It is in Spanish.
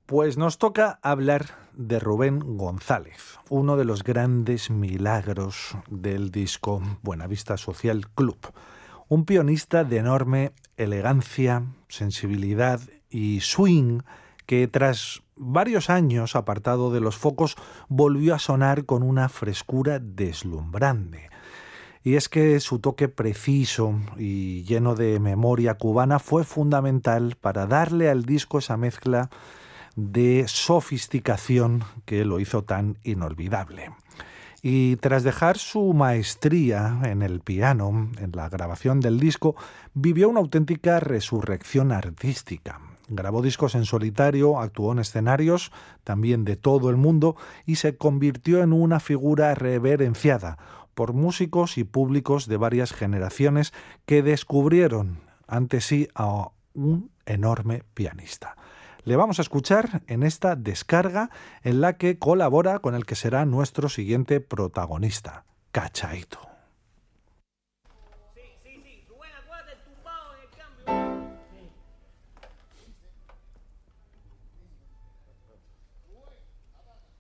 Pues nos toca hablar de Rubén González, uno de los grandes milagros del disco Buenavista Social Club. Un pianista de enorme elegancia, sensibilidad y swing que tras varios años apartado de los focos volvió a sonar con una frescura deslumbrante. Y es que su toque preciso y lleno de memoria cubana fue fundamental para darle al disco esa mezcla de sofisticación que lo hizo tan inolvidable. Y tras dejar su maestría en el piano, en la grabación del disco, vivió una auténtica resurrección artística. Grabó discos en solitario, actuó en escenarios también de todo el mundo y se convirtió en una figura reverenciada por músicos y públicos de varias generaciones que descubrieron ante sí a un enorme pianista. Le vamos a escuchar en esta descarga en la que colabora con el que será nuestro siguiente protagonista, Cachaito.